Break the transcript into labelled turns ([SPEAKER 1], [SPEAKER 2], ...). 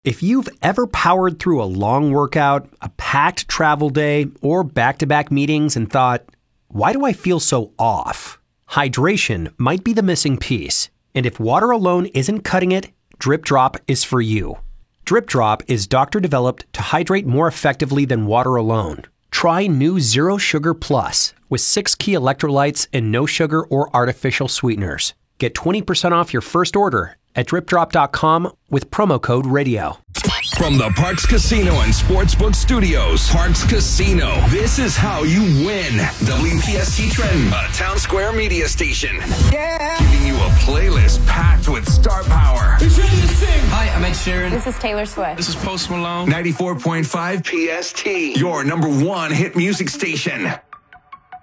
[SPEAKER 1] If you've ever powered through a long workout, a packed travel day, or back-to-back meetings and thought, why do I feel so off? Hydration might be the missing piece. And if water alone isn't cutting it, Drip Drop is for you. Drip Drop is doctor-developed to hydrate more effectively than water alone. Try new Zero Sugar Plus with 6 key electrolytes and no sugar or artificial sweeteners. Get 20% off your first order at dripdrop.com with promo code radio.
[SPEAKER 2] From the Parx Casino and Sportsbook Studios, Parx Casino, this is how you win. WPST Trenton, a Town Square media station. Yeah. Giving you a playlist packed with star power.
[SPEAKER 3] Who's ready to sing?
[SPEAKER 4] Hi, I'm Ed Sheeran.
[SPEAKER 5] This is Taylor Swift.
[SPEAKER 3] This is Post Malone.
[SPEAKER 2] 94.5 PST, your number one hit music station.